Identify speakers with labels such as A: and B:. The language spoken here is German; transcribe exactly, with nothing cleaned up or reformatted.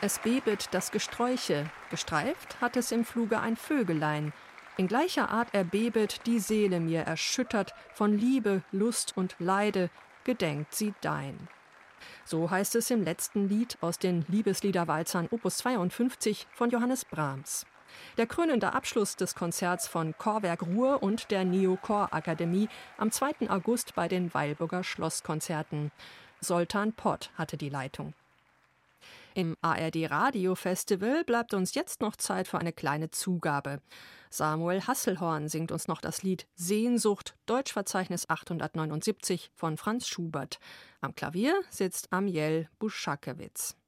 A: Es bebet das Gesträuche, gestreift hat es im Fluge ein Vögelein. In gleicher Art erbebet die Seele mir erschüttert, von Liebe, Lust und Leide gedenkt sie dein. So heißt es im letzten Lied aus den Liebesliederwalzern Opus zweiundfünfzig von Johannes Brahms. Der krönende Abschluss des Konzerts von Chorwerk Ruhr und der Neo-Chor-Akademie am zweiten August bei den Weilburger Schlosskonzerten. Soltan Pott hatte die Leitung. Im A R D-Radio-Festival bleibt uns jetzt noch Zeit für eine kleine Zugabe. Samuel Hasselhorn singt uns noch das Lied Sehnsucht, Deutschverzeichnis achthundertneunundsiebzig von Franz Schubert. Am Klavier sitzt Amiel Buschakewitz.